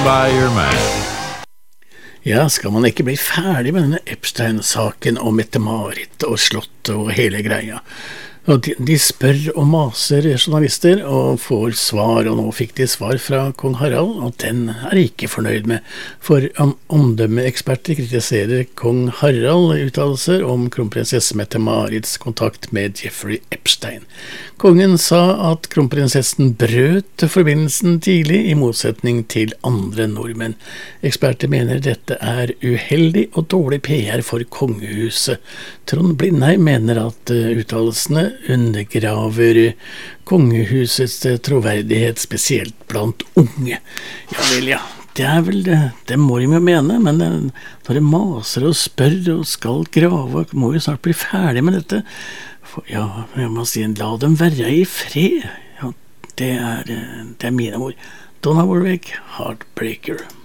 by your man. Ja, skal man ikke bli ferdig med denne Epstein-saken om Mette-Marit og slottet og hele greia? Og de spør og maser journalister og får svar, og nå fikk de svar fra kong Harald, og den de ikke fornøyd med, for omdømmeeksperter kritiserer kong Harald uttalelser om kronprinsesse Mette-Marits kontakt med Jeffrey Epstein. Kongen sa at kronprinsessen brøt forbindelsen tidlig, i motsetning til andre nordmenn. Eksperter mener dette uheldig og dårlig PR for kongehuset. Trond Blindheim mener at uttalelsene undergraver kongehusets troverdighet, spesielt blant unge. Ja vel, ja. Det vel det. Det må de jo mene, men når de maser og spør og skal grave, må jo snart bli ferdig med dette. For, ja, jeg må si, la dem være i fred. Ja, det er mine ord. Donna Warwick, Heartbreaker.